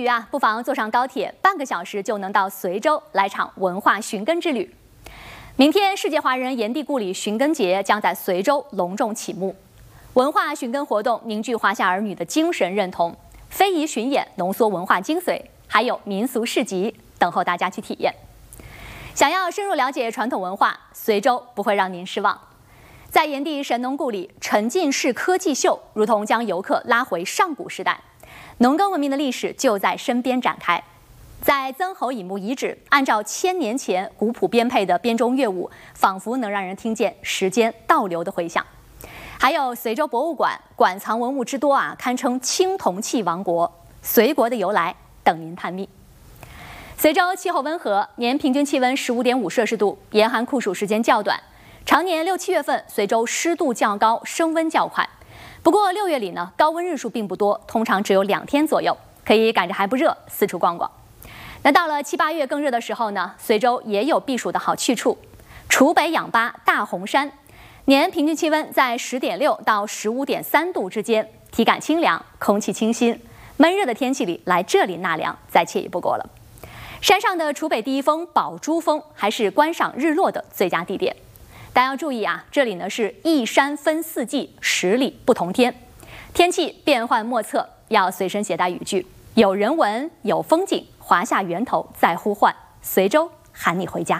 余啊，不妨坐上高铁，半个小时就能到随州来场文化寻根之旅。明天，世界华人炎帝故里寻根节将在随州隆重启幕。文化寻根活动凝聚华夏儿女的精神认同，非遗巡演浓缩文化精髓，还有民俗市集等候大家去体验。想要深入了解传统文化，随州不会让您失望。在炎帝神农故里，沉浸式科技秀如同将游客拉回上古时代。农耕文明的历史就在身边展开，在曾侯乙墓遗址，按照1000年前古朴编配的编钟乐舞，仿佛能让人听见时间倒流的回响。还有随州博物馆，馆藏文物之多啊，堪称青铜器王国。随国的由来等您探秘。随州气候温和，年平均气温15.5摄氏度，严寒酷暑时间较短，常年6、7月份随州湿度较高，升温较快。不过6月里呢，高温日数并不多，通常只有2天左右，可以赶着还不热四处逛逛。那到了7、8月更热的时候呢，随州也有避暑的好去处。楚北氧吧大红山，年平均气温在10.6到15.3度之间，体感清凉，空气清新，闷热的天气里来这里纳凉再惬意不过了。山上的楚北第一峰宝珠峰还是观赏日落的最佳地点。但要注意啊，这里呢是一山分4季，10里不同天，天气变幻莫测，要随身携带雨具。有人文，有风景，华夏源头在呼唤，随州喊你回家。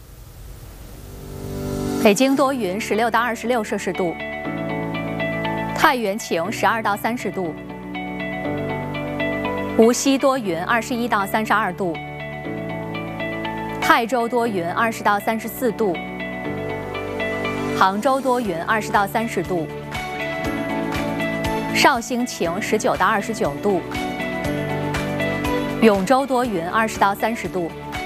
北京多云，16到26摄氏度；太原晴，12到30度；无锡多云，21到32度；泰州多云，20到34度。杭州多云，20到30度；绍兴晴，19到29度；永州多云，20到30度；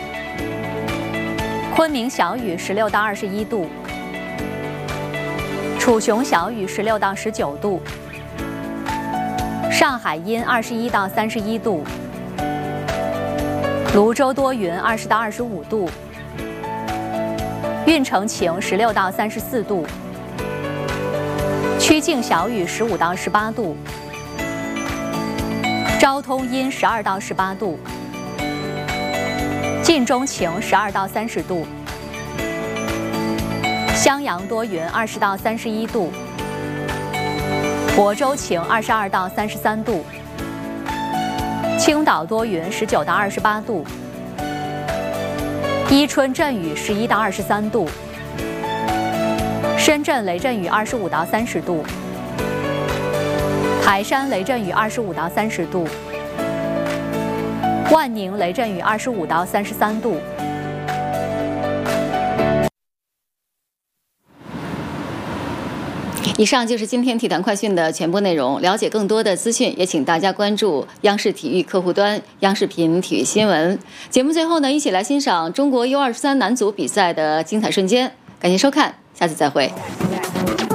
昆明小雨，16到21度；楚雄小雨，16到19度；上海阴，21到31度；泸州多云，20到25度；运城晴，16到34度；曲靖小雨，15到18度；昭通阴，12到18度；晋中晴，12到30度；襄阳多云，20到31度；亳州晴，22到33度；青岛多云，19到28度；伊春阵雨11到23度；深圳雷阵雨25到30度；台山雷阵雨25到30度；万宁雷阵雨25到33度。 以上就是今天体坛快讯的全部内容。了解更多的资讯，也请大家关注央视体育客户端、央视频体育新闻。节目最后呢，一起来欣赏中国U23男足比赛的精彩瞬间。感谢收看，下次再会。